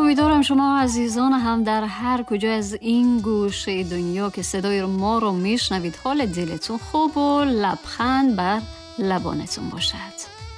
امیدوارم شما عزیزان هم در هر کجا از این گوشه دنیا که صدای ما رو میشنوید حال دلتون خوب و لبخند بر لبانتون باشد.